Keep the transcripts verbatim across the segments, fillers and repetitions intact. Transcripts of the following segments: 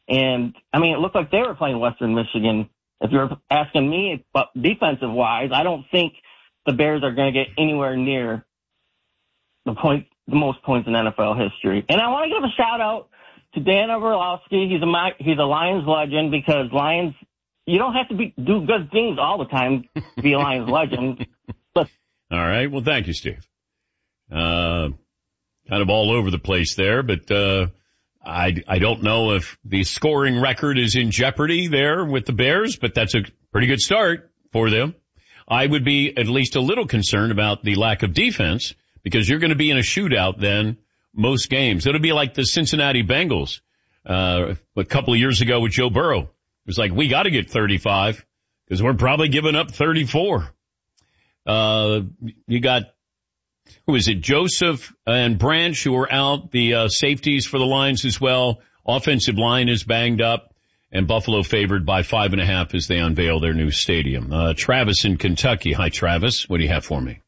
And, I mean, it looked like they were playing Western Michigan. If you're asking me, but defensive-wise, I don't think the Bears are going to get anywhere near the point, the most points in N F L history. And I want to give a shout-out to Dan Orlovsky. He's a, he's a Lions legend because Lions, you don't have to be, do good things all the time to be a Lions legend. But, all right. Well, thank you, Steve. Uh, kind of all over the place there, but, uh, I, I don't know if the scoring record is in jeopardy there with the Bears, but that's a pretty good start for them. I would be at least a little concerned about the lack of defense because you're going to be in a shootout then most games. It'll be like the Cincinnati Bengals, uh, a couple of years ago with Joe Burrow. It was like, we got to get thirty-five because we're probably giving up thirty-four. Uh, you got, who is it? Joseph and Branch who are out, the uh, safeties for the Lions as well. Offensive line is banged up, and Buffalo favored by five and a half as they unveil their new stadium. Uh, Travis in Kentucky. Hi, Travis. What do you have for me?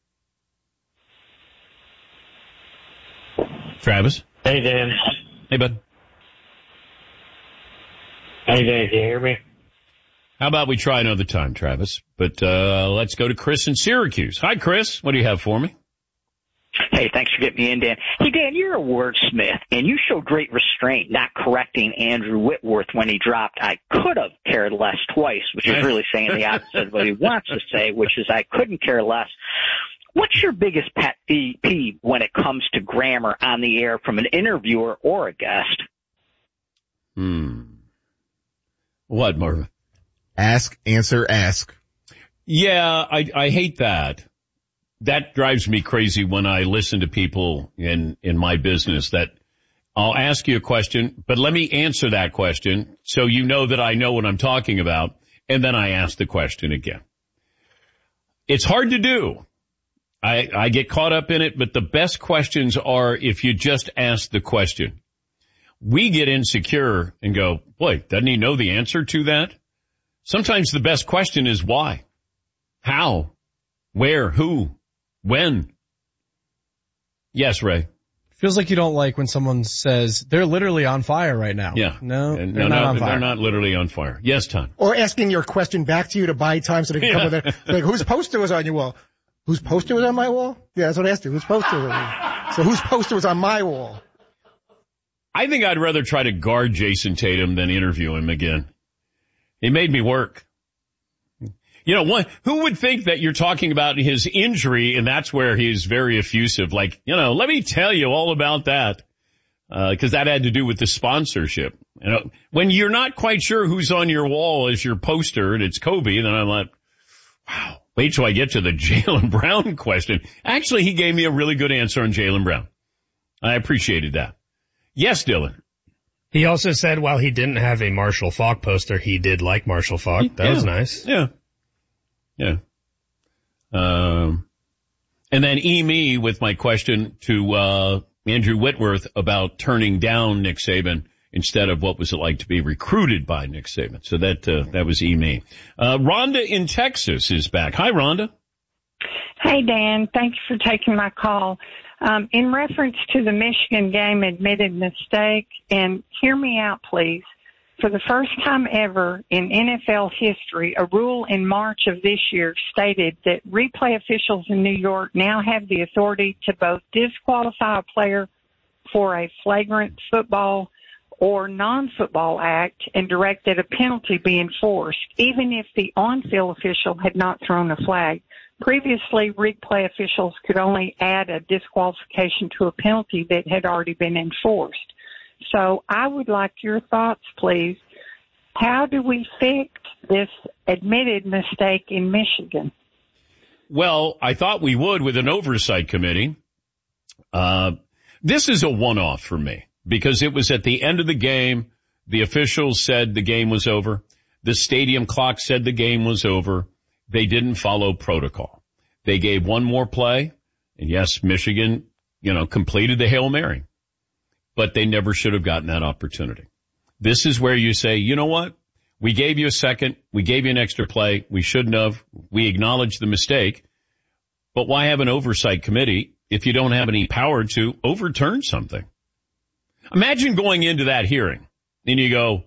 Travis? Hey, Dan. Hey, bud. Hey, Dan. Can you hear me? How about we try another time, Travis? But uh let's go to Chris in Syracuse. Hi, Chris. What do you have for me? Hey, thanks for getting me in, Dan. Hey, Dan, you're a wordsmith, and you showed great restraint not correcting Andrew Whitworth when he dropped I could have cared less twice, which is really saying the opposite of what he wants to say, which is I couldn't care less. What's your biggest pet peeve when it comes to grammar on the air from an interviewer or a guest? Hmm. What, Marvin? Ask, answer, ask. Yeah, I, I hate that. That drives me crazy when I listen to people in, in my business that I'll ask you a question, but let me answer that question so you know that I know what I'm talking about, and then I ask the question again. It's hard to do. I, I get caught up in it, but the best questions are if you just ask the question. We get insecure and go, boy, doesn't he know the answer to that? Sometimes the best question is why, how, where, who, when. Yes, Ray. Feels like you don't like when someone says they're literally on fire right now. Yeah. No, and they're no, not no, on fire. They're not literally on fire. Yes, Tom. Or asking your question back to you to buy time so they can Yeah. come with it. Like, whose poster was on your wall? Whose poster was on my wall? Yeah, that's what I asked you. Whose poster was on? So whose poster was on my wall? I think I'd rather try to guard Jason Tatum than interview him again. He made me work. You know, one, who would think that you're talking about his injury and that's where he's very effusive? Like, you know, let me tell you all about that. Uh, cause that had to do with the sponsorship. You know, when you're not quite sure who's on your wall as your poster and it's Kobe, then I'm like, wow, wait till I get to the Jaylen Brown question. Actually, he gave me a really good answer on Jaylen Brown. I appreciated that. Yes, Dylan. He also said while he didn't have a Marshall Faulk poster, he did like Marshall Faulk. That yeah. was nice. Yeah. Yeah. Um, and then E me with my question to, uh, Andrew Whitworth about turning down Nick Saban instead of what was it like to be recruited by Nick Saban. So that, uh, that was E me. Uh, Rhonda in Texas is back. Hi, Rhonda. Hey, Dan. Thank you for taking my call. Um, in reference to the Michigan game admitted mistake, and hear me out, please. For the first time ever in N F L history, a rule in March of this year stated that replay officials in New York now have the authority to both disqualify a player for a flagrant football or non-football act and direct that a penalty be enforced, even if the on-field official had not thrown a flag. Previously, replay officials could only add a disqualification to a penalty that had already been enforced. So I would like your thoughts, please. How do we fix this admitted mistake in Michigan? Well, I thought we would with an oversight committee. Uh, this is a one-off for me because it was at the end of the game. The officials said the game was over. The stadium clock said the game was over. They didn't follow protocol. They gave one more play, and yes, Michigan, you know, completed the Hail Mary, but they never should have gotten that opportunity. This is where you say, you know what? We gave you a second. We gave you an extra play. We shouldn't have. We acknowledged the mistake, but why have an oversight committee if you don't have any power to overturn something? Imagine going into that hearing and you go,